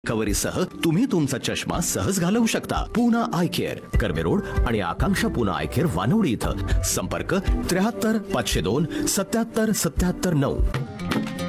कवरीसह तुम्ही तुमचा चष्मा सहज घालवू शकता. Poona I care, Karve road आणि आकांक्षा पूना आय केअर वानवडी इथं. संपर्क 73 502 77 77 9.